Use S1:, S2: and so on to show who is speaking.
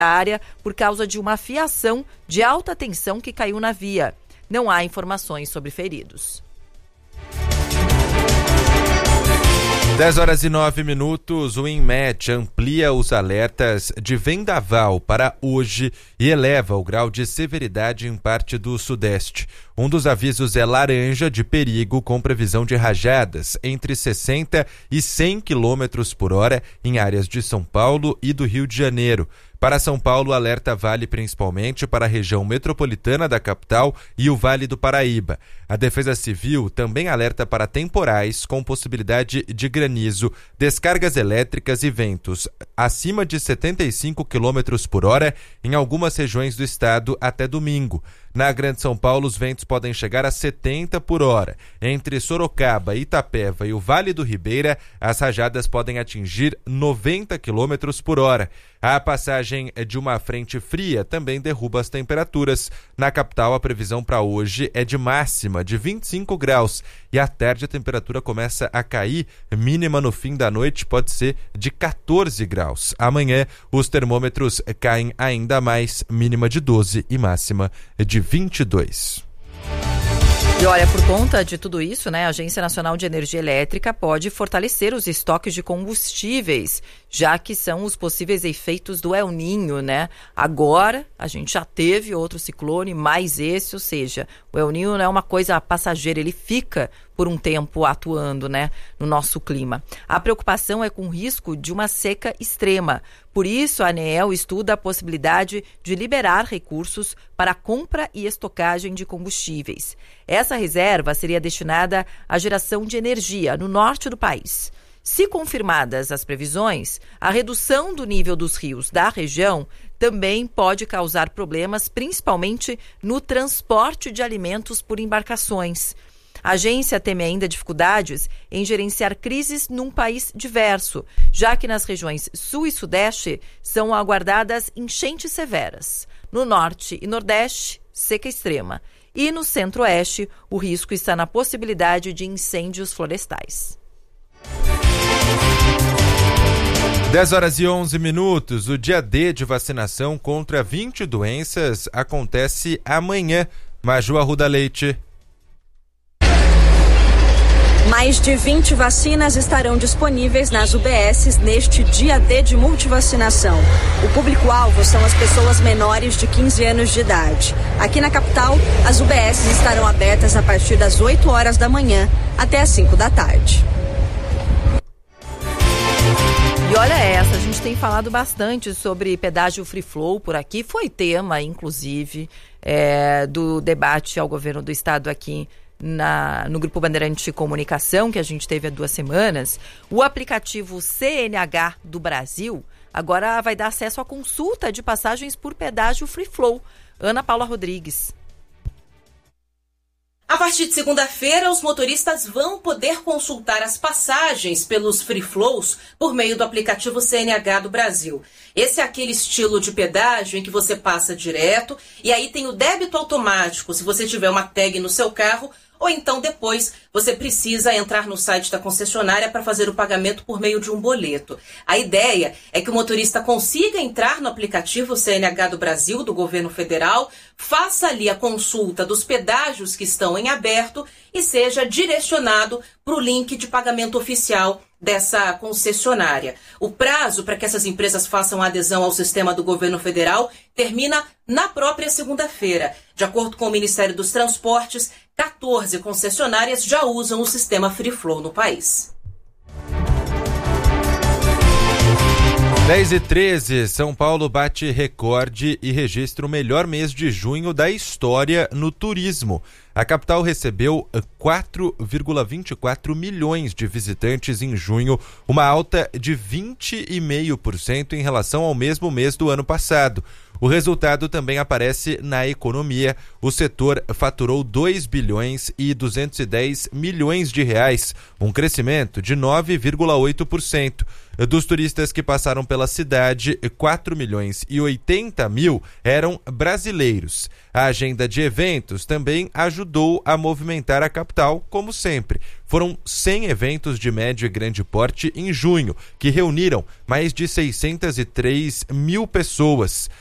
S1: área por causa de uma fiação de alta tensão que caiu na via. Não há informações sobre feridos.
S2: 10h09, o INMET amplia os alertas de vendaval para hoje e eleva o grau de severidade em parte do Sudeste. Um dos avisos é laranja de perigo com previsão de rajadas entre 60 e 100 km por hora em áreas de São Paulo e do Rio de Janeiro. Para São Paulo, o alerta vale principalmente para a região metropolitana da capital e o Vale do Paraíba. A Defesa Civil também alerta para temporais com possibilidade de granizo, descargas elétricas e ventos acima de 75 km por hora em algumas regiões do estado até domingo. Na Grande São Paulo, os ventos podem chegar a 70 por hora. Entre Sorocaba, Itapeva e o Vale do Ribeira, as rajadas podem atingir 90 km por hora. A passagem de uma frente fria também derruba as temperaturas. Na capital, a previsão para hoje é de máxima de 25 graus e à tarde a temperatura começa a cair. Mínima no fim da noite pode ser de 14 graus. Amanhã, os termômetros caem ainda mais, mínima de 12 e máxima de 22.
S1: E olha, por conta de tudo isso, a Agência Nacional de Energia Elétrica pode fortalecer os estoques de combustíveis, já que são os possíveis efeitos do El Niño, Agora, a gente já teve outro ciclone, mais esse, ou seja, o El Niño não é uma coisa passageira, ele fica por um tempo atuando, no nosso clima. A preocupação é com o risco de uma seca extrema. Por isso, a ANEEL estuda a possibilidade de liberar recursos para a compra e estocagem de combustíveis. Essa reserva seria destinada à geração de energia no norte do país. Se confirmadas as previsões, a redução do nível dos rios da região também pode causar problemas, principalmente no transporte de alimentos por embarcações. A agência teme ainda dificuldades em gerenciar crises num país diverso, já que nas regiões sul e sudeste são aguardadas enchentes severas. No norte e nordeste, seca extrema. E no centro-oeste, o risco está na possibilidade de incêndios florestais.
S2: 10h11, o dia D de vacinação contra 20 doenças acontece amanhã. Maju Arruda Leite.
S3: Mais de 20 vacinas estarão disponíveis nas UBSs neste dia D de multivacinação. O público-alvo são as pessoas menores de 15 anos de idade. Aqui na capital, as UBSs estarão abertas a partir das 8 horas da manhã até as 5 da tarde.
S1: E olha essa, a gente tem falado bastante sobre pedágio free flow por aqui, foi tema, inclusive, do debate ao governo do estado aqui no Grupo Bandeirante de Comunicação, que a gente teve há 2 semanas. O aplicativo CNH do Brasil agora vai dar acesso à consulta de passagens por pedágio free flow. Ana Paula Rodrigues.
S4: A partir de segunda-feira, os motoristas vão poder consultar as passagens pelos free flows por meio do aplicativo CNH do Brasil. Esse é aquele estilo de pedágio em que você passa direto e aí tem o débito automático se você tiver uma tag no seu carro, ou então depois você precisa entrar no site da concessionária para fazer o pagamento por meio de um boleto. A ideia é que o motorista consiga entrar no aplicativo CNH do Brasil, do governo federal, faça ali a consulta dos pedágios que estão em aberto e seja direcionado para o link de pagamento oficial dessa concessionária. O prazo para que essas empresas façam a adesão ao sistema do governo federal termina na própria segunda-feira. De acordo com o Ministério dos Transportes, 14 concessionárias já usam o sistema Free Flow no país.
S2: 10h13, São Paulo bate recorde e registra o melhor mês de junho da história no turismo. A capital recebeu 4,24 milhões de visitantes em junho, uma alta de 20,5% em relação ao mesmo mês do ano passado. O resultado também aparece na economia. O setor faturou 2 bilhões e 210 milhões de reais, um crescimento de 9,8%. Dos turistas que passaram pela cidade, 4 milhões e 80 mil eram brasileiros. A agenda de eventos também ajudou a movimentar a capital, como sempre. Foram 100 eventos de médio e grande porte em junho, que reuniram mais de 603 mil pessoas.